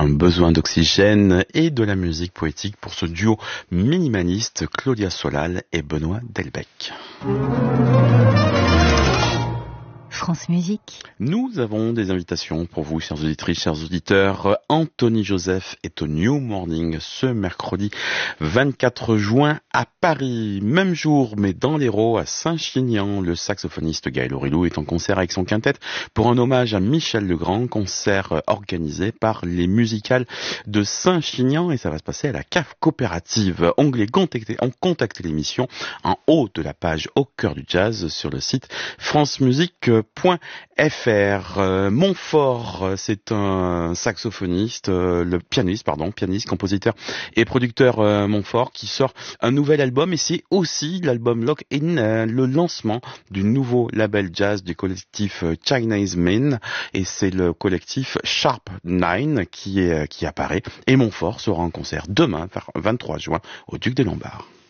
Un besoin d'oxygène et de la musique poétique pour ce duo minimaliste Claudia Solal et Benoît Delbecq. France Musique. Nous avons des invitations pour vous, chères auditrices, chers auditeurs. Anthony Joseph est au New Morning ce mercredi 24 juin à Paris. Même jour, mais dans l'Hérault, à Saint-Chinian. Le saxophoniste Gaël Aurilou est en concert avec son quintette pour un hommage à Michel Legrand, concert organisé par les musicales de Saint-Chinian, et ça va se passer à la cave coopérative. Onglet contacter l'émission en haut de la page Au cœur du jazz sur le site francemusique.fr. Montfort, c'est un saxophoniste, pianiste, compositeur et producteur Montfort, qui sort un nouvel album, et c'est aussi l'album Lock In, le lancement du nouveau label jazz du collectif Chinese Men, et c'est le collectif Sharp 9 qui apparaît, et Montfort sera en concert demain, 23 juin, au Duc des Lombards.